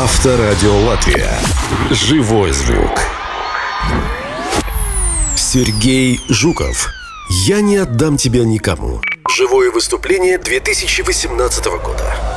Авторадио Латвия. Живой звук. Сергей Жуков. «Я не отдам тебя никому». Живое выступление 2018 года.